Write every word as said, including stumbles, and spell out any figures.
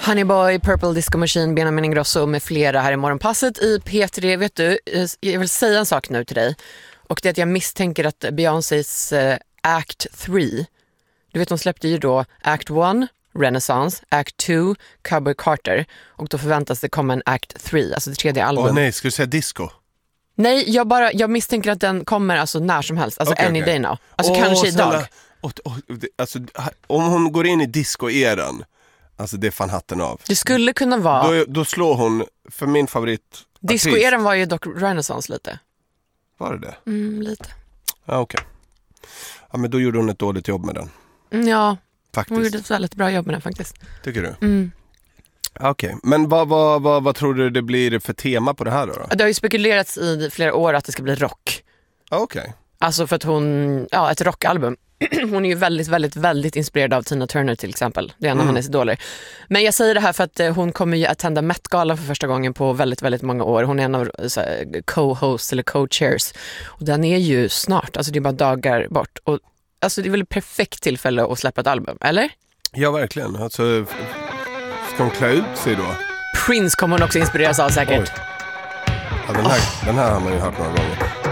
Honey Boy, Purple Disco Machine, Benjamin Ingrosso med flera här i morgonpasset i P tre. Vet du, jag vill säga en sak nu till dig. Och det är att jag misstänker att Beyoncés uh, Act tre, du vet hon släppte ju då Act ett, Renaissance, Act två, Cowboy Carter, och då förväntas det komma en Act tre, alltså det tredje albumet. Åh nej, ska du säga disco? Nej, jag bara jag misstänker att den kommer alltså när som helst, alltså okay, any okay. day now. Alltså oh, kanske idag. Oh, oh, alltså, om hon går in i disco-eran, alltså det är fan hatten av. Det skulle kunna vara. Då, då slår hon, för min favorit disco-eran var ju dock Renaissance lite. Var det det? Mm, lite. Ja, okej. Okay. Ja, men då gjorde hon ett dåligt jobb med den. Mm, ja, faktiskt. Hon gjorde ett väldigt bra jobb med den faktiskt. Tycker du? Mm. Okej, okay. Men vad, vad, vad, vad tror du det blir för tema på det här då? då? Det har ju spekulerats i flera år att det ska bli rock. Okej. Okay. Alltså för att hon, ja, ett rockalbum. Hon är ju väldigt, väldigt, väldigt inspirerad av Tina Turner till exempel. Det är en av mm. hennes idoler. Men jag säger det här för att hon kommer ju attenda Met-galan för första gången på väldigt, väldigt många år. Hon är en av så här, co-hosts eller co-chairs. Och den är ju snart, alltså det är bara dagar bort. Och alltså det är väl ett perfekt tillfälle att släppa ett album, eller? Ja, verkligen. Alltså, ska hon klä ut sig då? Prince kommer hon också inspireras av säkert. Ja, den, här, oh. den här har man ju hört några gånger.